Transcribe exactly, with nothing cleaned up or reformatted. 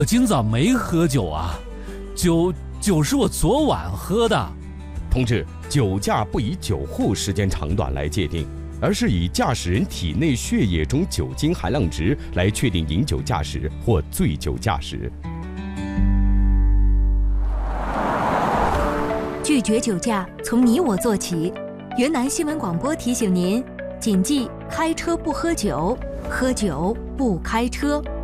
我今早没喝酒啊，酒酒是我昨晚喝的。 同志，酒驾不以酒后时间长短来界定，而是以驾驶人体内血液中酒精含量值来确定饮酒驾驶或醉酒驾驶。 拒绝酒驾，从你我做起。云南新闻广播提醒您：谨记开车不喝酒，喝酒不开车。